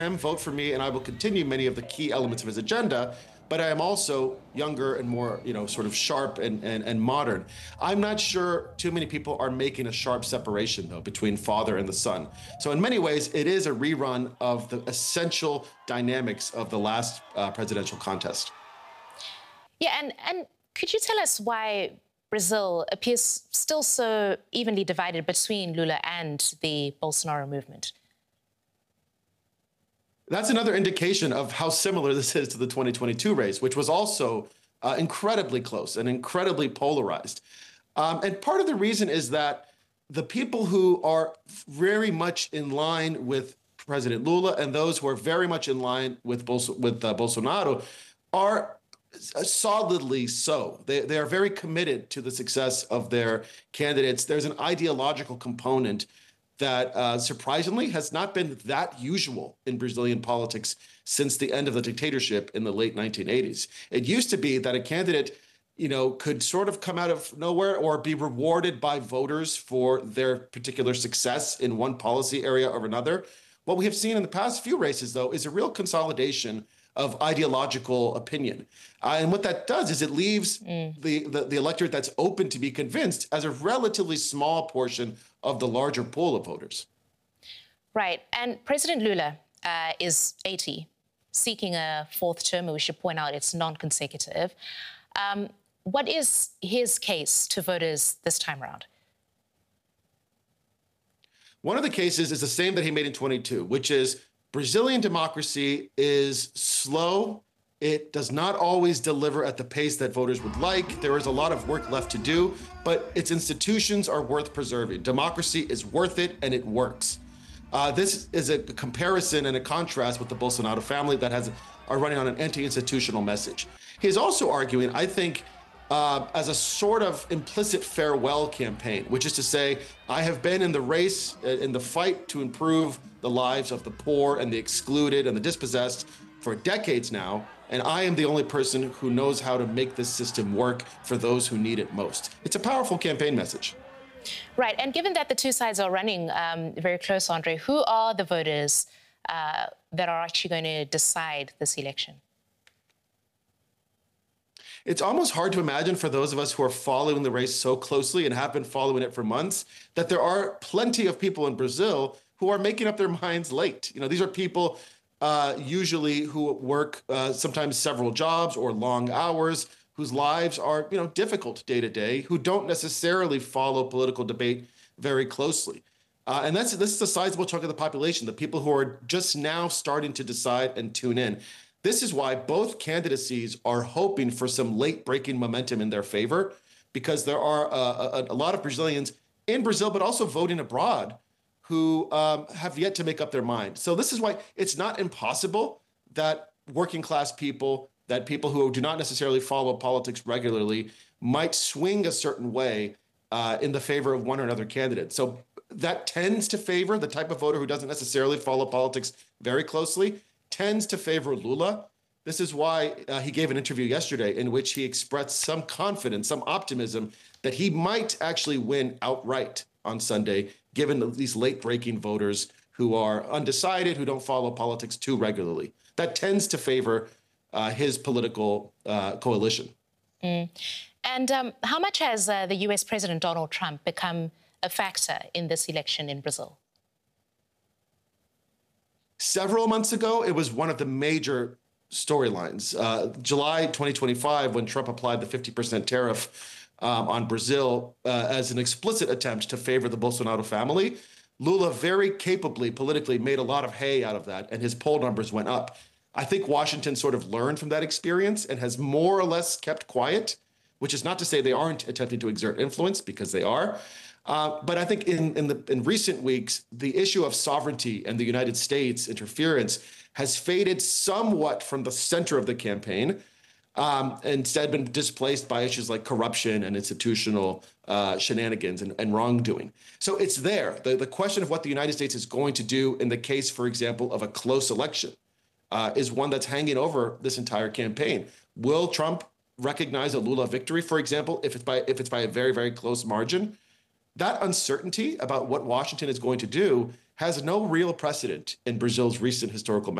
vote for me, and I will continue many of the key elements of his agenda. But I am also younger and more, sort of sharp and modern. I'm not sure too many people are making a sharp separation, though, between father and the son. So in many ways, it is a rerun of the essential dynamics of the last presidential contest. Yeah, and could you tell us why Brazil appears still so evenly divided between Lula and the Bolsonaro movement? That's another indication of how similar this is to the 2022 race, which was also incredibly close and incredibly polarized. And part of the reason is that the people who are very much in line with President Lula and those who are very much in line with Bolsonaro are solidly so. They are very committed to the success of their candidates. There's an ideological component that surprisingly has not been that usual in Brazilian politics since the end of the dictatorship in the late 1980s. It used to be that a candidate, could sort of come out of nowhere or be rewarded by voters for their particular success in one policy area or another. What we have seen in the past few races, though, is a real consolidation of ideological opinion. And what that does is it leaves the electorate that's open to be convinced as a relatively small portion of the larger pool of voters. Right. And President Lula is 80, seeking a fourth term. We should point out it's non-consecutive. What is his case to voters this time around? One of the cases is the same that he made in 22, which is Brazilian democracy is slow. It does not always deliver at the pace that voters would like. There is a lot of work left to do, but its institutions are worth preserving. Democracy is worth it, and it works. This is a comparison and a contrast with the Bolsonaro family that are running on an anti-institutional message. He's also arguing, I think, as a sort of implicit farewell campaign, which is to say, I have been in the race, in the fight to improve the lives of the poor and the excluded and the dispossessed for decades now, and I am the only person who knows how to make this system work for those who need it most. It's a powerful campaign message. Right, and given that the two sides are running very close, Andre, who are the voters that are actually going to decide this election? It's almost hard to imagine for those of us who are following the race so closely and have been following it for months, that there are plenty of people in Brazil who are making up their minds late. These are people usually who work sometimes several jobs or long hours, whose lives are difficult day to day, who don't necessarily follow political debate very closely. And this is a sizable chunk of the population, the people who are just now starting to decide and tune in. This is why both candidacies are hoping for some late-breaking momentum in their favor, because there are a lot of Brazilians in Brazil, but also voting abroad, who have yet to make up their mind. So this is why it's not impossible that working-class people, that people who do not necessarily follow politics regularly, might swing a certain way in the favor of one or another candidate. So that tends to favor the type of voter who doesn't necessarily follow politics very closely, tends to favor Lula. This is why he gave an interview yesterday in which he expressed some confidence, some optimism that he might actually win outright on Sunday, given these late-breaking voters who are undecided, who don't follow politics too regularly. That tends to favor his political coalition. And how much has the US President Donald Trump become a factor in this election in Brazil? Several months ago, it was one of the major storylines. July 2025, when Trump applied the 50% tariff on Brazil as an explicit attempt to favor the Bolsonaro family, Lula very capably politically made a lot of hay out of that, and his poll numbers went up. I think Washington sort of learned from that experience and has more or less kept quiet, which is not to say they aren't attempting to exert influence, because they are. But I think in recent weeks, the issue of sovereignty and the United States interference has faded somewhat from the center of the campaign, instead been displaced by issues like corruption and institutional shenanigans and wrongdoing. So it's there. The question of what the United States is going to do in the case, for example, of a close election is one that's hanging over this entire campaign. Will Trump recognize a Lula victory, for example, if it's by a very, very close margin? That uncertainty about what Washington is going to do has no real precedent in Brazil's recent historical